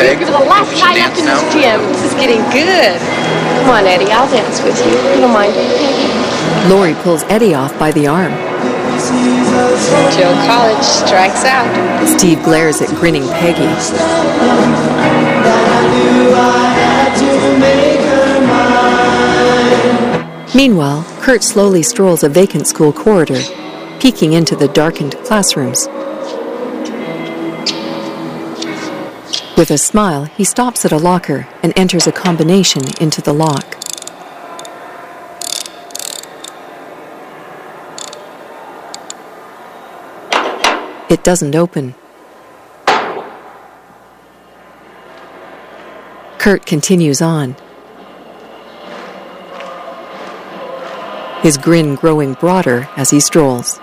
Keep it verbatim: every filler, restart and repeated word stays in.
Peg? For the last Should time dance up in now? this gym. This is getting good. Come on, Eddie, I'll dance with you. You don't mind, do you, Peggy? Lori pulls Eddie off by the arm. Joe College strikes out. Steve glares at grinning Peggy. Meanwhile, Kurt slowly strolls a vacant school corridor, peeking into the darkened classrooms. With a smile, he stops at a locker and enters a combination into the lock. It doesn't open. Kurt continues on, his grin growing broader as he strolls.